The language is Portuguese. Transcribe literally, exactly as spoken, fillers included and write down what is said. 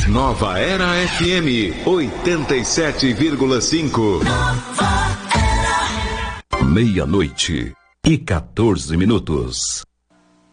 Nova Era F M oitenta e sete vírgula cinco. Meia-noite e quatorze minutos.